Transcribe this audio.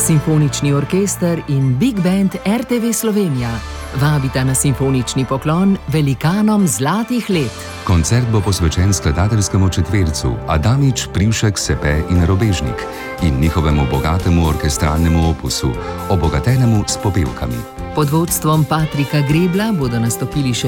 Simfonični orkester in Big Band RTV Slovenija vabita na simfonični poklon velikanom zlatih let. Koncert bo posvečen skladateljskemu četvercu Adamič, Privšek, Sepe in Robežnik in njihovemu bogatemu orkestralnemu opusu, obogatenemu s popevkami. Pod vodstvom Patrika Grebla bodo nastopili še